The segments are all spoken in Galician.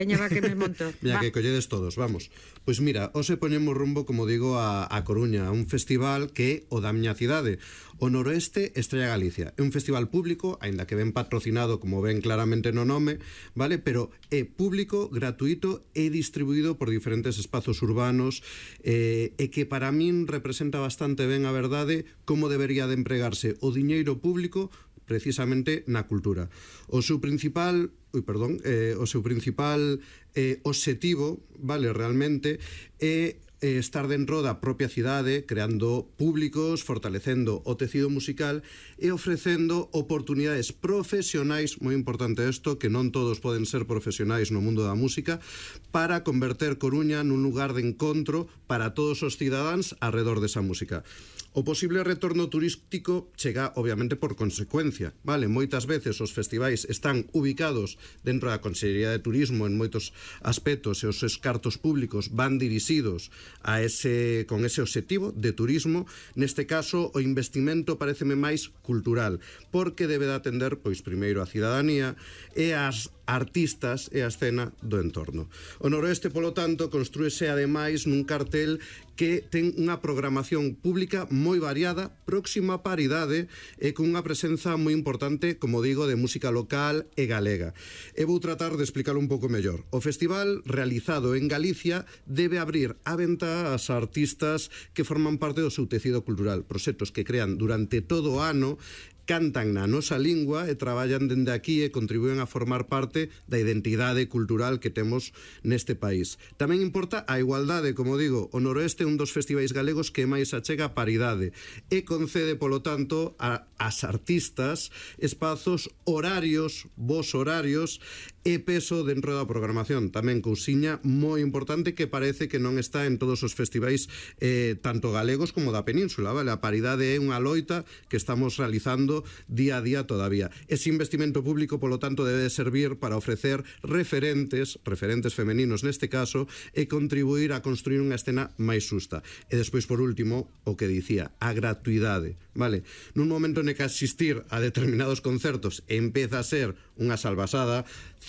Veña, va que me monto. Mira, que colledes todos, vamos. Pois mira, hoxe poñemos rumbo, como digo, a Coruña, a un festival que é o da miña cidade, o Noroeste Estrella Galicia. É un festival público, aínda que ben patrocinado, como ven claramente no nome, vale? Pero é público, gratuito e distribuído por diferentes espazos urbanos e que para min representa bastante ben a verdade como debería de empregarse o diñeiro público precisamente na cultura. O seu principal obxectivo, vale, realmente é estar dentro da propia cidade, creando públicos, fortalecendo o tecido musical e ofrecendo oportunidades profesionais, moi importante isto, que non todos poden ser profesionais no mundo da música, para converter Coruña nun lugar de encontro para todos os cidadáns alrededor desa música. O posible retorno turístico chega, obviamente, por consecuencia, vale? Moitas veces os festivais están ubicados dentro da Consellería de Turismo en moitos aspectos e os cartos públicos van dirixidos con ese obxectivo de turismo. Neste caso, o investimento pareceme máis cultural, porque debe de atender, pois, primeiro a cidadanía e as artistas e a escena do entorno. O Noroeste, polo tanto, construíse ademais nun cartel que ten unha programación pública moi variada, próxima a paridade e con unha presenza moi importante, como digo, de música local e galega. E vou tratar de explicar un pouco mellor. O festival, realizado en Galicia, debe abrir a venta ás artistas que forman parte do seu tecido cultural, proxectos que crean durante todo o ano, cantan na nosa lingua e traballan dende aquí e contribúen a formar parte da identidade cultural que temos neste país. Tamén importa a igualdade, como digo, o Noroeste é un dos festivais galegos que máis achega a paridade e concede, polo tanto, ás artistas espazos horarios, vos horarios e peso dentro da programación. Tamén cousiña moi importante que parece que non está en todos os festivais tanto galegos como da península, vale? A paridade é unha loita que estamos realizando día a día todavía. Ese investimento público, polo tanto, debe servir para ofrecer referentes femeninos neste caso, e contribuir a construir unha escena máis xusta. E despois, por último, o que dicía, a gratuidade, vale? Nun momento en que asistir a determinados concertos empeza a ser unha salvasada,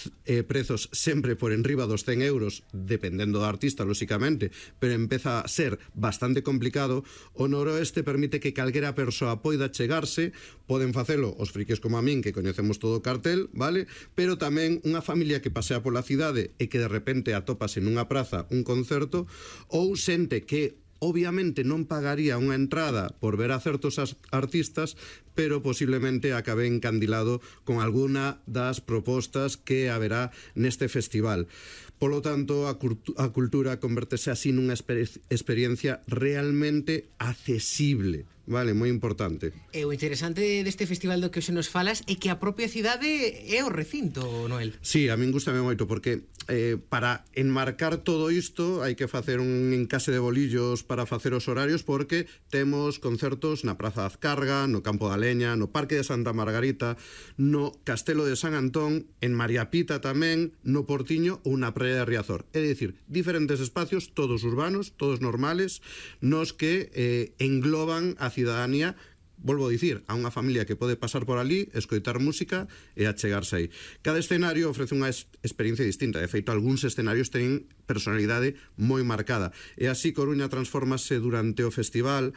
prezos sempre por enriba dos 100 euros, dependendo do artista, lóxicamente, pero empeza a ser bastante complicado. O Noroeste permite que calquera persoa poida chegarse, poden facelo os friques como a min, que coñecemos todo o cartel, vale? Pero tamén unha familia que pasea pola cidade e que de repente atopase nunha praza un concerto, ou xente que obviamente non pagaría unha entrada por ver a certos artistas, pero posiblemente acabe encandilado con alguna das propostas que haberá neste festival. Polo tanto, a cultura convertese así nunha experiencia realmente accesible, vale, moi importante. E o interesante deste festival do que hoxe nos falas é que a propia cidade é o recinto, Noel. Sí, a min gustame moito, porque para enmarcar todo isto hai que facer un encase de bolillos para facer os horarios, porque temos concertos na Praza de Azcarga, no Campo da Leña, no Parque de Santa Margarita, no Castelo de San Antón, en María Pita tamén, no Portiño ou na Praia de Riazor. É dicir, diferentes espacios, todos urbanos, todos normales, nos que engloban a cidadanía, volvo a dicir, a unha familia que pode pasar por ali, escoitar música e achegarse aí. Cada escenario ofrece unha experiencia distinta. De feito, algúns escenarios teñen personalidade moi marcada. E así Coruña transformase durante o festival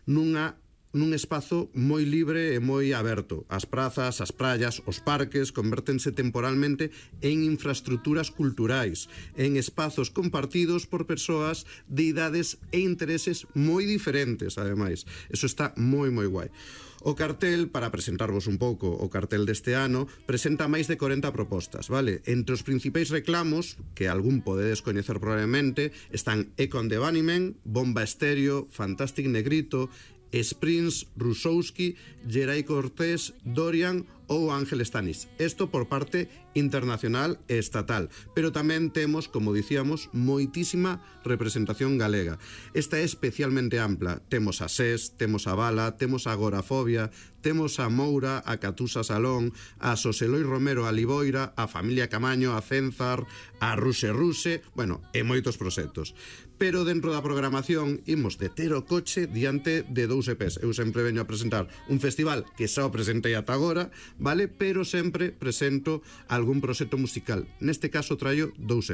nun espazo moi libre e moi aberto. As prazas, as praias, os parques convértense temporalmente en infraestructuras culturais, en espazos compartidos por persoas de idades e intereses moi diferentes, ademais. Eso está moi, moi guai. O cartel, para presentarvos un pouco o cartel deste ano, presenta máis de 40 propostas, vale? Entre os principais reclamos, que algún podedes coñecer probablemente, están Echo and the Bunnymen, Bomba Estéreo, Fantastic Negrito, Springs, Rusowski, Geray Cortés, Dorian ou Ángel Stanis. Isto por parte internacional e estatal, pero tamén temos, como dicíamos, moitísima representación galega. Esta é especialmente ampla. Temos a SES, temos a Bala, temos a Agorafobia, temos a Moura, a Catusa Salón, a Xoseloi Romero, a Liboira, a Familia Camaño, a Cenzar, a Ruse, bueno, e moitos proxectos. Pero dentro da programación imos deter o coche diante de dous EPs. Eu sempre veño a presentar un festival que xa o presentei ata agora, vale? Pero sempre presento algún proxecto musical. Neste caso traio 2